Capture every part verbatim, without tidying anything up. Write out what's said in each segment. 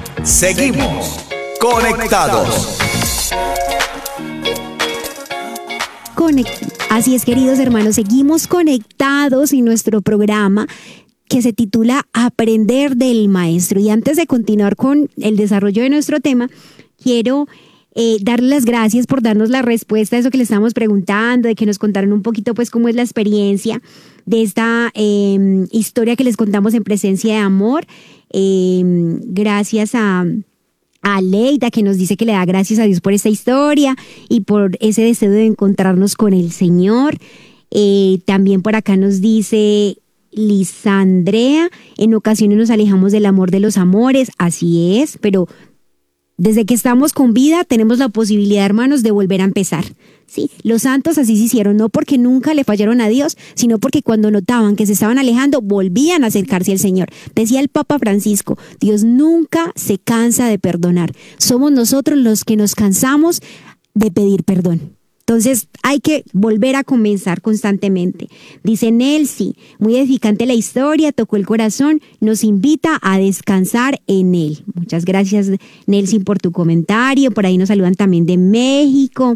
Seguimos conectados. Conect- Así es, queridos hermanos, seguimos conectados en nuestro programa que se titula Aprender del Maestro. Y antes de continuar con el desarrollo de nuestro tema, quiero eh, darles las gracias por darnos la respuesta a eso que le estábamos preguntando, de que nos contaron un poquito pues cómo es la experiencia de esta eh, historia que les contamos en Presencia de Amor. Eh, gracias a... a Leida, que nos dice que le da gracias a Dios por esta historia y por ese deseo de encontrarnos con el Señor. Eh, también por acá nos dice Lisandrea, en ocasiones nos alejamos del amor de los amores, así es, pero desde que estamos con vida tenemos la posibilidad, hermanos, de volver a empezar. Sí, los santos así se hicieron, no porque nunca le fallaron a Dios, sino porque cuando notaban que se estaban alejando, volvían a acercarse al Señor. Decía el Papa Francisco, Dios nunca se cansa de perdonar. Somos nosotros los que nos cansamos de pedir perdón. Entonces hay que volver a comenzar constantemente. Dice Nelsi, muy edificante la historia, tocó el corazón, nos invita a descansar en él. Muchas gracias, Nelsi, por tu comentario. Por ahí nos saludan también de México.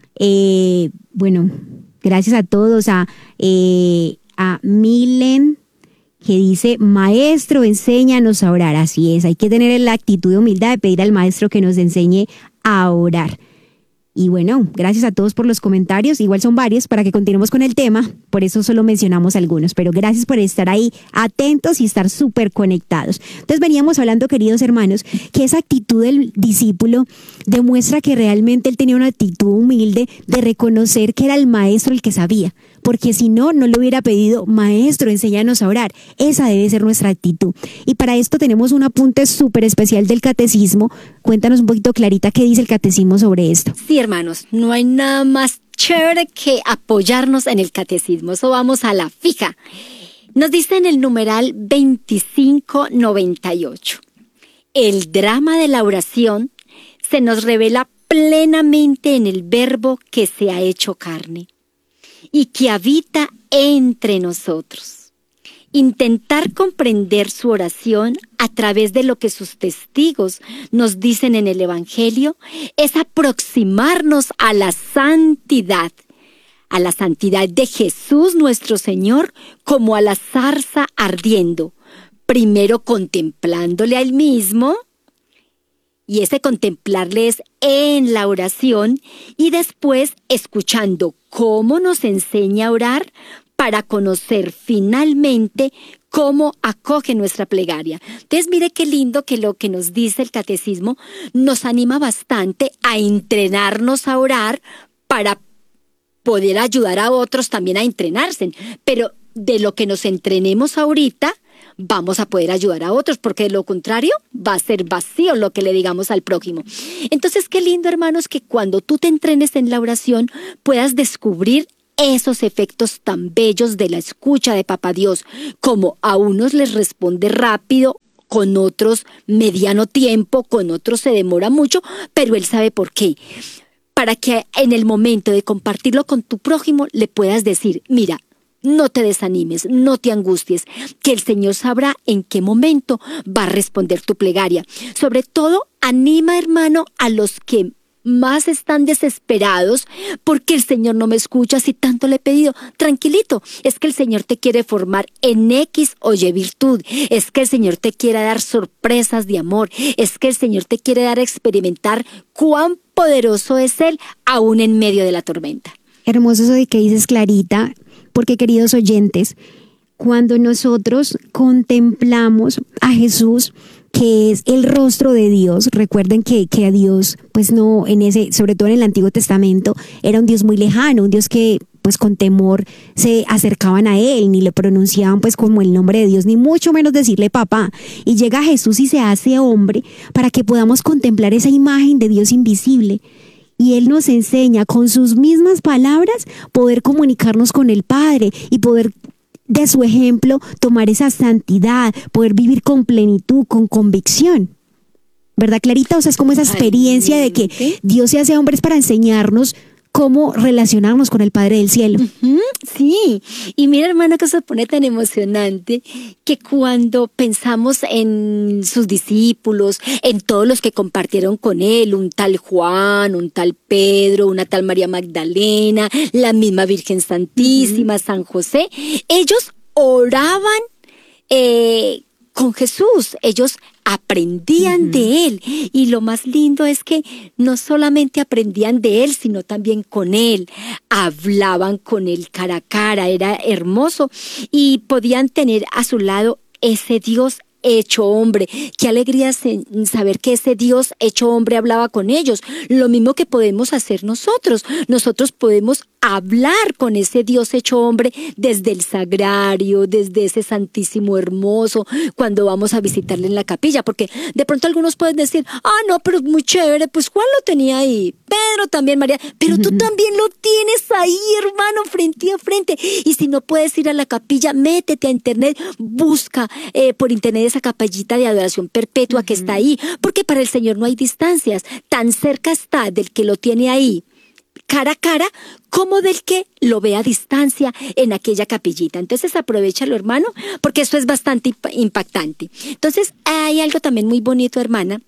Eh, bueno, gracias a todos, a, eh, a Milen, que dice, maestro, enséñanos a orar. Así es, hay que tener la actitud de humildad de pedir al maestro que nos enseñe a orar. Y bueno, gracias a todos por los comentarios, igual son varios para que continuemos con el tema, por eso solo mencionamos algunos, pero gracias por estar ahí atentos y estar súper conectados. Entonces veníamos hablando, queridos hermanos, que esa actitud del discípulo demuestra que realmente él tenía una actitud humilde de reconocer que era el maestro el que sabía, porque si no, no le hubiera pedido, maestro, enséñanos a orar. Esa debe ser nuestra actitud. Y para esto tenemos un apunte súper especial del catecismo. Cuéntanos un poquito, Clarita, qué dice el catecismo sobre esto. Sí, hermanos, no hay nada más chévere que apoyarnos en el catecismo. Eso vamos a la fija. Nos dice en el numeral veinticinco noventa y ocho. El drama de la oración se nos revela plenamente en el Verbo que se ha hecho carne y que habita entre nosotros. Intentar comprender su oración a través de lo que sus testigos nos dicen en el Evangelio es aproximarnos a la santidad, a la santidad de Jesús nuestro Señor, como a la zarza ardiendo, primero contemplándole a Él mismo, y ese contemplarle es en la oración, y después escuchando cómo nos enseña a orar para conocer finalmente cómo acoge nuestra plegaria. Entonces, mire qué lindo que lo que nos dice el catecismo nos anima bastante a entrenarnos a orar para poder ayudar a otros también a entrenarse. Pero de lo que nos entrenemos ahorita, vamos a poder ayudar a otros, porque de lo contrario va a ser vacío lo que le digamos al prójimo. Entonces, qué lindo, hermanos, que cuando tú te entrenes en la oración puedas descubrir esos efectos tan bellos de la escucha de Papá Dios, como a unos les responde rápido, con otros mediano tiempo, con otros se demora mucho, pero Él sabe por qué. Para que en el momento de compartirlo con tu prójimo le puedas decir, mira, no te desanimes, no te angusties, que el Señor sabrá en qué momento va a responder tu plegaria. Sobre todo, anima, hermano, a los que más están desesperados porque el Señor no me escucha si tanto le he pedido. Tranquilito, es que el Señor te quiere formar en X o Y virtud, es que el Señor te quiere dar sorpresas de amor, es que el Señor te quiere dar a experimentar cuán poderoso es Él aún en medio de la tormenta. Hermoso eso de que dices, Clarita, porque, queridos oyentes, cuando nosotros contemplamos a Jesús, que es el rostro de Dios, recuerden que, que a Dios, pues no, en ese, sobre todo en el Antiguo Testamento, era un Dios muy lejano, un Dios que pues con temor se acercaban a Él, ni le pronunciaban pues como el nombre de Dios, ni mucho menos decirle papá. Y llega Jesús y se hace hombre para que podamos contemplar esa imagen de Dios invisible. Y Él nos enseña con sus mismas palabras poder comunicarnos con el Padre y poder de su ejemplo tomar esa santidad, poder vivir con plenitud, con convicción. ¿Verdad, Clarita? O sea, es como esa experiencia de que Dios se hace hombre es para enseñarnos cómo relacionarnos con el Padre del Cielo. Uh-huh, sí, y mira, hermano, que se pone tan emocionante que cuando pensamos en sus discípulos, en todos los que compartieron con él, un tal Juan, un tal Pedro, una tal María Magdalena, la misma Virgen Santísima, uh-huh. San José, ellos oraban eh, con Jesús, ellos aprendían uh-huh. de él, y lo más lindo es que no solamente aprendían de él, sino también con él, hablaban con él cara a cara, era hermoso, y podían tener a su lado ese Dios hecho hombre. Qué alegría saber que ese Dios hecho hombre hablaba con ellos, lo mismo que podemos hacer nosotros. Nosotros podemos hablar con ese Dios hecho hombre desde el sagrario, desde ese santísimo hermoso, cuando vamos a visitarle en la capilla, porque de pronto algunos pueden decir, ah, no, pero es muy chévere, pues Juan lo tenía ahí, Pedro también, María, pero uh-huh. tú también lo tienes ahí, hermano, frente a frente. Y si no puedes ir a la capilla, métete a internet, busca eh, por internet esa capillita de adoración perpetua uh-huh. que está ahí, porque para el Señor no hay distancias, tan cerca está del que lo tiene ahí cara a cara, como del que lo ve a distancia en aquella capillita. Entonces aprovechalo, hermano, porque eso es bastante impactante. Entonces hay algo también muy bonito, hermana,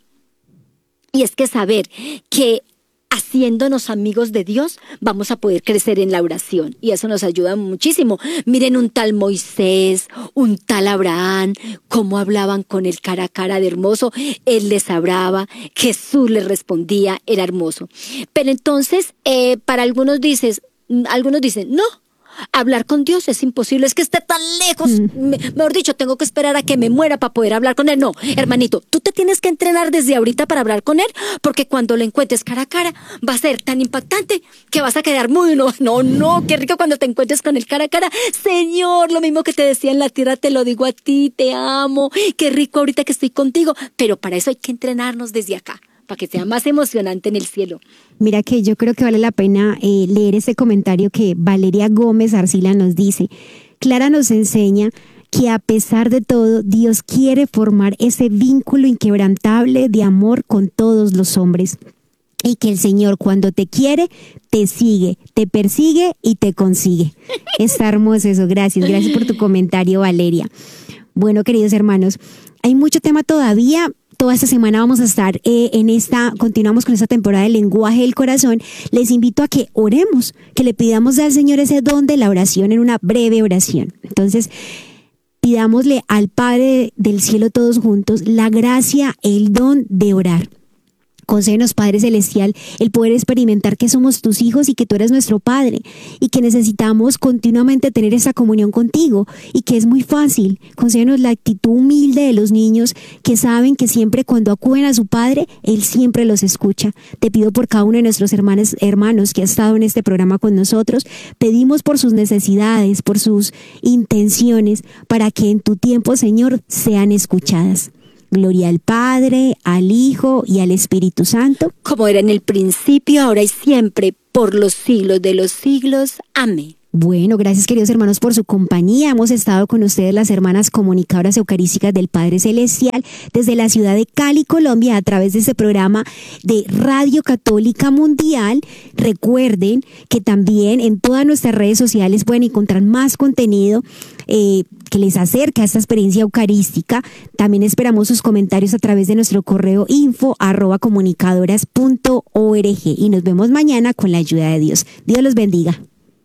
y es que saber que haciéndonos amigos de Dios, vamos a poder crecer en la oración, y eso nos ayuda muchísimo. Miren, un tal Moisés, un tal Abraham, cómo hablaban con él cara a cara de hermoso, él les hablaba, Jesús les respondía, era hermoso. Pero entonces, eh, para algunos dices, algunos dicen, no, hablar con Dios es imposible, es que esté tan lejos, mm. Me, mejor dicho, tengo que esperar a que me muera para poder hablar con él. No, hermanito, tú te tienes que entrenar desde ahorita para hablar con él, porque cuando lo encuentres cara a cara, va a ser tan impactante que vas a quedar muy, no, no, no, qué rico cuando te encuentres con él cara a cara. Señor, lo mismo que te decía en la tierra, te lo digo a ti, te amo, qué rico ahorita que estoy contigo, pero para eso hay que entrenarnos desde acá, para que sea más emocionante en el cielo. Mira que yo creo que vale la pena eh, leer este comentario que Valeria Gómez Arcila nos dice. Clara nos enseña que a pesar de todo, Dios quiere formar ese vínculo inquebrantable de amor con todos los hombres. Y que el Señor, cuando te quiere, te sigue, te persigue y te consigue. Está hermoso eso. Gracias, gracias por tu comentario, Valeria. Bueno, queridos hermanos, hay mucho tema todavía. Toda esta semana vamos a estar eh, en esta, continuamos con esta temporada del lenguaje del corazón. Les invito a que oremos, que le pidamos al Señor ese don de la oración en una breve oración. Entonces, pidámosle al Padre del cielo todos juntos la gracia, el don de orar. Concédenos, Padre Celestial, el poder experimentar que somos tus hijos y que tú eres nuestro Padre, y que necesitamos continuamente tener esa comunión contigo, y que es muy fácil. Concédenos la actitud humilde de los niños que saben que siempre cuando acuden a su Padre, Él siempre los escucha. Te pido por cada uno de nuestros hermanos, hermanos que ha estado en este programa con nosotros. Pedimos por sus necesidades, por sus intenciones, para que en tu tiempo, Señor, sean escuchadas. Gloria al Padre, al Hijo y al Espíritu Santo. Como era en el principio, ahora y siempre, por los siglos de los siglos. Amén. Bueno, gracias queridos hermanos por su compañía. Hemos estado con ustedes las hermanas comunicadoras eucarísticas del Padre Celestial desde la ciudad de Cali, Colombia, a través de este programa de Radio Católica Mundial. Recuerden que también en todas nuestras redes sociales pueden encontrar más contenido eh, que les acerca a esta experiencia eucarística. También esperamos sus comentarios a través de nuestro correo info arroba comunicadoras punto org, y nos vemos mañana con la ayuda de Dios. Dios los bendiga.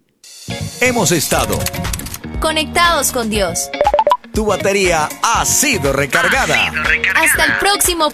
Hemos estado conectados con Dios. Tu batería ha sido recargada. Hasta el próximo